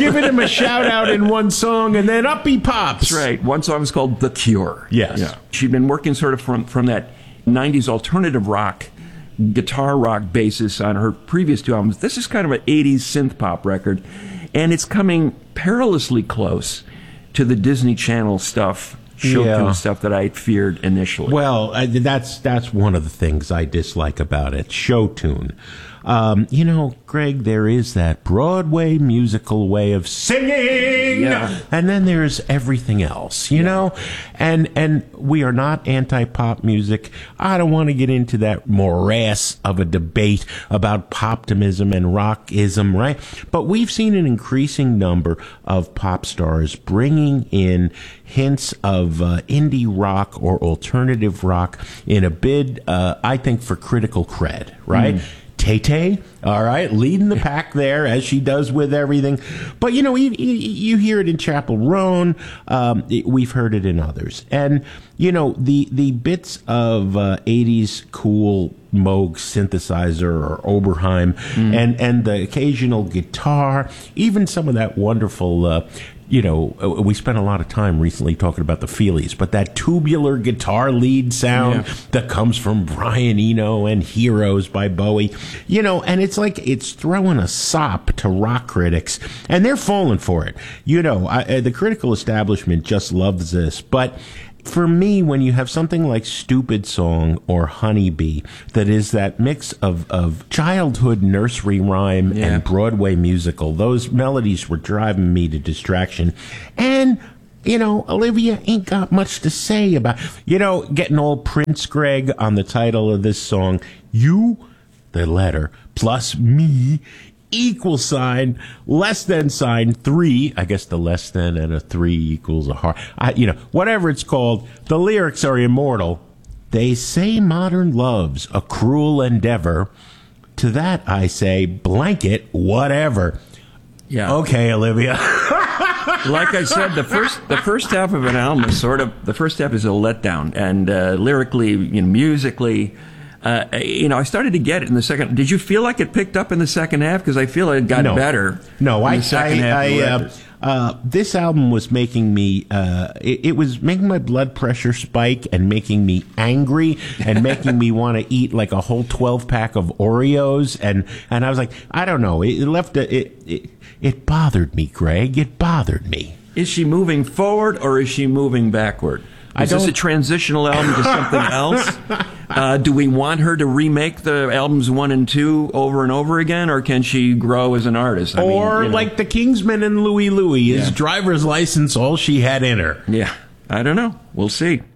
giving him a shout out in one song, and then up he pops. That's right. One song was called The Cure. Yes. Yeah. She'd been working sort of from that 90s alternative rock, guitar rock basis on her previous two albums. This is kind of an 80s synth pop record, and it's coming perilously close to the Disney Channel stuff, show tune stuff that I feared initially. Well, that's one of the things I dislike about it, show tune. Greg, there is that Broadway musical way of singing, and then there's everything else, you know? And we are not anti-pop music. I don't want to get into that morass of a debate about poptimism and rockism, right? But we've seen an increasing number of pop stars bringing in hints of indie rock or alternative rock in a bid, I think, for critical cred, right? Tay-Tay, all right, leading the pack there, as she does with everything. But, you hear it in Chappell Roan. We've heard it in others. And, the bits of 80s cool Moog synthesizer or Oberheim and the occasional guitar, even some of that wonderful... we spent a lot of time recently talking about the Feelies, but that tubular guitar lead sound that comes from Brian Eno and Heroes by Bowie, and it's like it's throwing a sop to rock critics, and they're falling for it. The critical establishment just loves this, but for me, when you have something like Stupid Song or Honeybee that is that mix of childhood nursery rhyme and Broadway musical, those melodies were driving me to distraction. And, Olivia ain't got much to say about, getting all Prince Greg on the title of this song. You, the letter, plus me, equal sign, less than sign, 3. I guess the less than and a 3 equals a heart. Whatever it's called, the lyrics are immortal. They say modern love's a cruel endeavor. To that I say, blanket, whatever. Yeah. Okay, Olivia. Like I said, the first half of an album is the first half is a letdown, and lyrically, musically. I started to get it in the second. Did you feel like it picked up in the second half? Because I feel it got better. No, in the second half. This album was making me. It was making my blood pressure spike and making me angry and making me want to eat like a whole 12-pack of Oreos. And I was like, I don't know. It bothered me, Greg. It bothered me. Is she moving forward or is she moving backward? Is this a transitional album to something else? Do we want her to remake the albums 1 and 2 over and over again, or can she grow as an artist? Like the Kingsmen and Louie Louie, is driver's license all she had in her? Yeah, I don't know. We'll see.